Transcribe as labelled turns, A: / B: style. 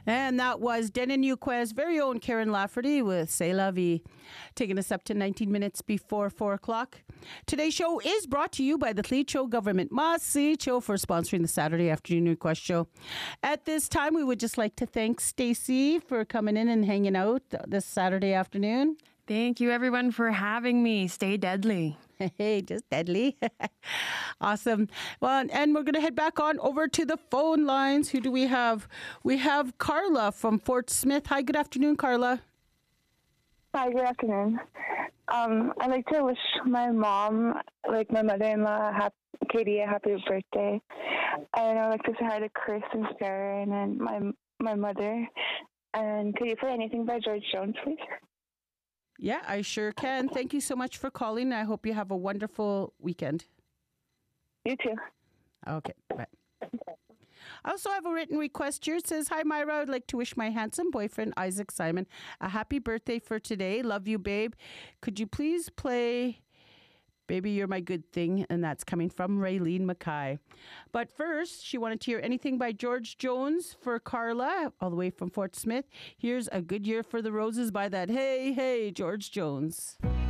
A: And that was Denon Yuquez's very own Karen Lafferty with C'est La Vie, taking us up to 19 minutes before 4 o'clock. Today's show is brought to you by the Tlicho Government. Masicho for sponsoring the Saturday Afternoon Request Show. At this time, we would just like to thank Stacey for coming in and hanging out this Saturday afternoon.
B: Thank you, everyone, for having me. Stay deadly.
A: Hey, just deadly. Awesome. Well, and we're going to head back on over to the phone lines. Who do we have? We have Carla from Fort Smith. Hi, good afternoon, Carla.
C: Hi, good afternoon. I'd like to wish my mom, like my mother-in-law, Katie, a happy birthday. And I'd like to say hi to Chris and Sharon and my mother. And could you play anything by George Jones, please?
A: Yeah, I sure can. Thank you so much for calling. I hope you have a wonderful weekend.
C: You too.
A: Okay, bye. I also have a written request here. It says, hi, Myra. I would like to wish my handsome boyfriend, Isaac Simon, a happy birthday for today. Love you, babe. Could you please play Baby You're My Good Thing? And that's coming from Raylene Mackay. But first, she wanted to hear anything by George Jones for Carla, all the way from Fort Smith. Here's A Good Year for the Roses by that Hey, Hey, George Jones.